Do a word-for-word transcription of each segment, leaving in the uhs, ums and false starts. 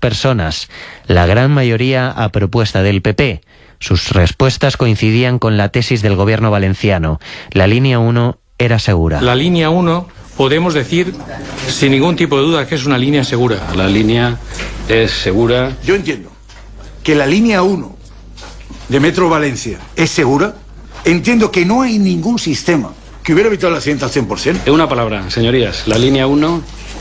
personas, la gran mayoría a propuesta del P P. Sus respuestas coincidían con la tesis del gobierno valenciano. La línea uno era segura. La línea uno podemos decir sin ningún tipo de duda que es una línea segura. La línea es segura. Yo entiendo que la línea uno de Metro Valencia es segura. Entiendo que no hay ningún sistema que hubiera evitado el accidente al cien por ciento. En una palabra, señorías, la línea uno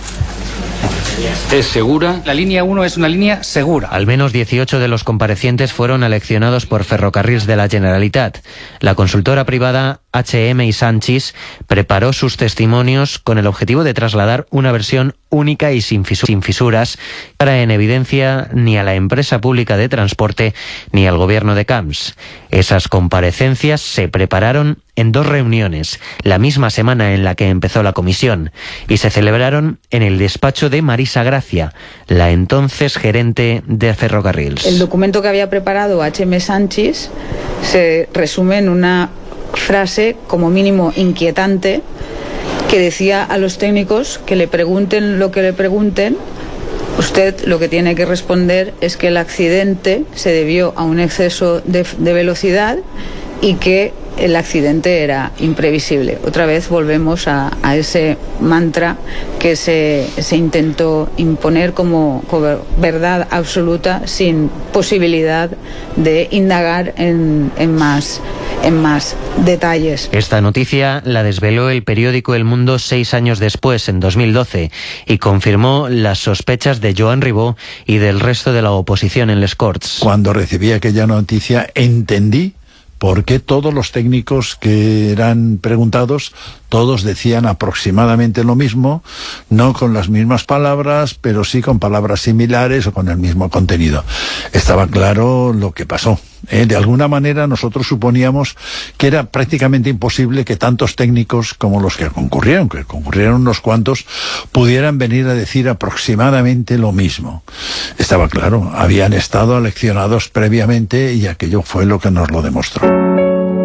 es segura. La línea uno es una línea segura. Al menos dieciocho de los comparecientes fueron aleccionados por Ferrocarrils de la Generalitat. La consultora privada H M y Sanchis preparó sus testimonios con el objetivo de trasladar una versión única y sin fisuras para en evidencia ni a la empresa pública de transporte ni al gobierno de Camps. Esas comparecencias se prepararon en dos reuniones, la misma semana en la que empezó la comisión, y se celebraron en el despacho de Marisa Gracia, la entonces gerente de Ferrocarrils. El documento que había preparado H M Sanchis se resume en una frase como mínimo inquietante que decía a los técnicos que le pregunten lo que le pregunten, usted lo que tiene que responder es que el accidente se debió a un exceso de, de velocidad y que el accidente era imprevisible. Otra vez volvemos a, a ese mantra que se, se intentó imponer como, como verdad absoluta sin posibilidad de indagar en, en, más, en más detalles. Esta noticia la desveló el periódico El Mundo seis años después, en dos mil doce, y confirmó las sospechas de Joan Ribó y del resto de la oposición en les Corts. Cuando recibí aquella noticia entendí por qué todos los técnicos que eran preguntados, todos decían aproximadamente lo mismo, no con las mismas palabras, pero sí con palabras similares o con el mismo contenido. Estaba claro lo que pasó. ¿eh? De alguna manera nosotros suponíamos que era prácticamente imposible que tantos técnicos como los que concurrieron, que concurrieron unos cuantos, pudieran venir a decir aproximadamente lo mismo. Estaba claro, habían estado aleccionados previamente y aquello fue lo que nos lo demostró.